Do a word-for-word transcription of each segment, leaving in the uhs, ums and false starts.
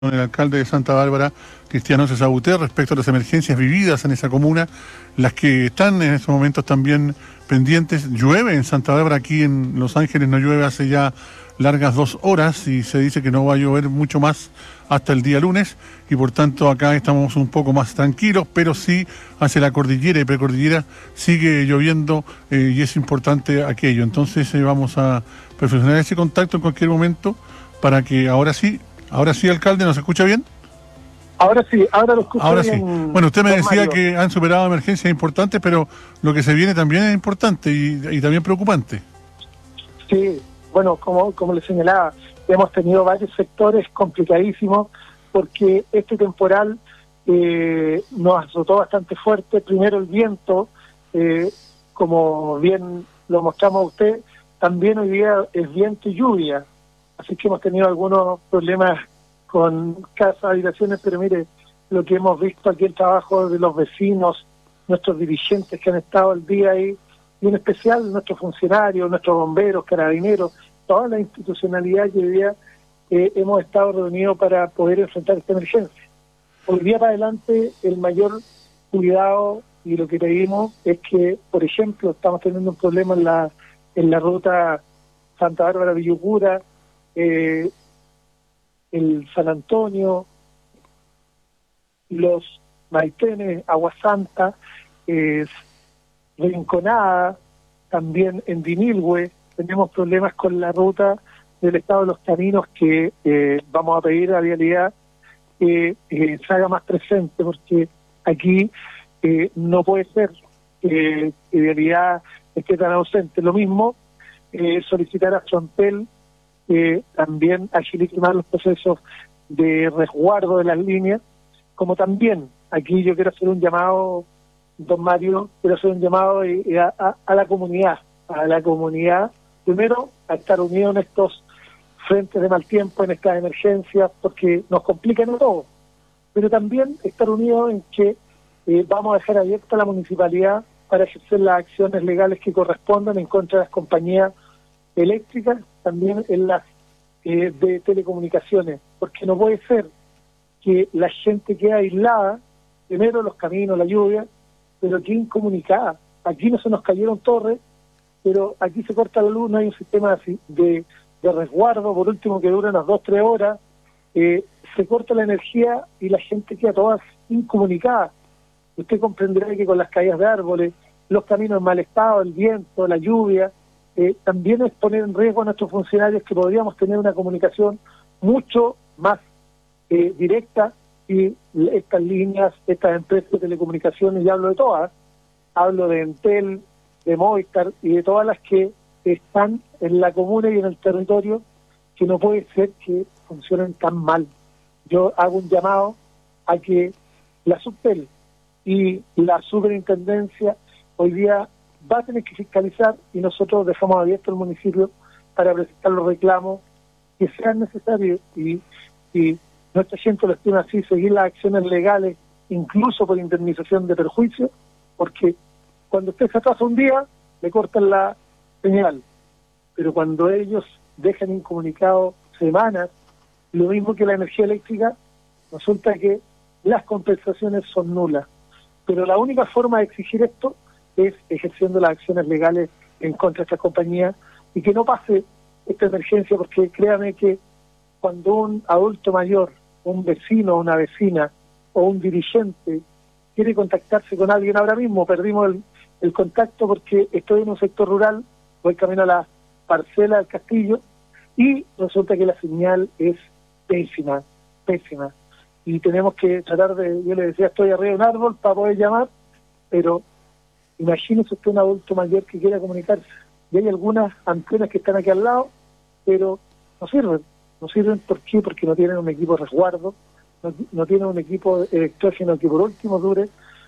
con el alcalde de Santa Bárbara, Cristiano César Butер, respecto a las emergencias vividas en esa comuna, las que están en estos momentos también pendientes. Llueve en Santa Bárbara, aquí en Los Ángeles no llueve hace ya largas dos horas y se dice que no va a llover mucho más hasta el día lunes, y por tanto acá estamos un poco más tranquilos, pero sí hacia la cordillera y precordillera sigue lloviendo eh, y es importante aquello. Entonces eh, vamos a perfeccionar ese contacto en cualquier momento para que ahora sí, ahora sí, alcalde, ¿nos escucha bien? Ahora sí, ahora lo escucho Ahora bien. sí. Bueno, usted me decía Mario. que han superado emergencias importantes, pero lo que se viene también es importante y, y también preocupante. Sí, bueno, como, como le señalaba, hemos tenido varios sectores complicadísimos porque este temporal eh, nos azotó bastante fuerte. Primero el viento, eh, como bien lo mostramos a usted, también hoy día es viento y lluvia. Así que hemos tenido algunos problemas con casas, habitaciones, pero mire, lo que hemos visto aquí, el trabajo de los vecinos, nuestros dirigentes que han estado el día ahí, y en especial nuestros funcionarios, nuestros bomberos, carabineros, toda la institucionalidad que hoy día eh, hemos estado reunidos para poder enfrentar esta emergencia. Hoy día para adelante el mayor cuidado y lo que pedimos es que, por ejemplo, estamos teniendo un problema en la en la ruta Santa Bárbara-Villucura, eh, el San Antonio, los Maitenes, Agua Santa, eh, Rinconada, también en Dinilhue. Tenemos problemas con la ruta del estado de los caminos que eh, vamos a pedir a Vialidad que eh, se haga más presente, porque aquí eh, no puede ser eh, que Vialidad esté tan ausente. Lo mismo, eh, solicitar a Frontel eh, también agilice más los procesos de resguardo de las líneas, como también aquí yo quiero hacer un llamado, don Mario, quiero hacer un llamado eh, a, a, a la comunidad, a la comunidad, primero a estar unidos en estos frentes de mal tiempo, en estas emergencias, porque nos complican todo, pero también estar unidos en que eh, vamos a dejar abierta la municipalidad para ejercer las acciones legales que correspondan en contra de las compañías eléctricas, también en las eh, de telecomunicaciones, porque no puede ser que la gente quede aislada, primero los caminos, la lluvia, pero que incomunicada. Aquí no se nos cayeron torres, pero aquí se corta la luz, no hay un sistema de, de resguardo, por último que dura unas dos, tres horas, eh, se corta la energía y la gente queda toda incomunicada. Usted comprenderá que con las caídas de árboles, los caminos en mal estado, el viento, la lluvia, eh, también es poner en riesgo a nuestros funcionarios que podríamos tener una comunicación mucho más eh, directa, y estas líneas, estas empresas de telecomunicaciones, y hablo de todas, hablo de Entel, de Movistar y de todas las que están en la comuna y en el territorio, que no puede ser que funcionen tan mal. Yo hago un llamado a que la Subtel y la superintendencia hoy día va a tener que fiscalizar, y nosotros dejamos abierto el municipio para presentar los reclamos que sean necesarios, y, y nuestra gente lo estima así, seguir las acciones legales, incluso por indemnización de perjuicios, porque cuando usted se atrasa un día, le cortan la señal, pero cuando ellos dejan incomunicado semanas, lo mismo que la energía eléctrica, resulta que las compensaciones son nulas. Pero la única forma de exigir esto es ejerciendo las acciones legales en contra de estas compañías, y que no pase esta emergencia, porque créame que cuando un adulto mayor, un vecino, una vecina o un dirigente quiere contactarse con alguien, ahora mismo perdimos el, el contacto porque estoy en un sector rural, voy camino a la parcela del castillo, y resulta que la señal es pésima, pésima, y tenemos que tratar de, yo le decía, estoy arriba de un árbol para poder llamar, pero imagínese usted un adulto mayor que quiera comunicarse, y hay algunas antenas que están aquí al lado, pero no sirven. No sirven, ¿por qué? Porque no tienen un equipo de resguardo, no, no tienen un equipo electrógeno que por último dure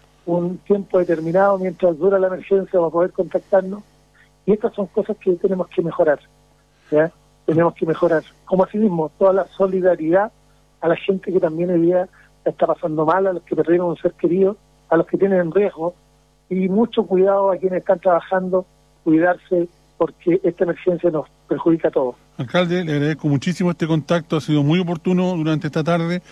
un tiempo determinado mientras dura la emergencia para poder contactarnos, y estas son cosas que tenemos que mejorar, ¿ya? Tenemos que mejorar. Como así mismo, toda la solidaridad a la gente que también hoy día está pasando mal, a los que perdieron un ser querido, a los que tienen en riesgo, y mucho cuidado a quienes están trabajando, cuidarse, porque esta emergencia nos perjudica a todos. Alcalde, le agradezco muchísimo este contacto, ha sido muy oportuno durante esta tarde.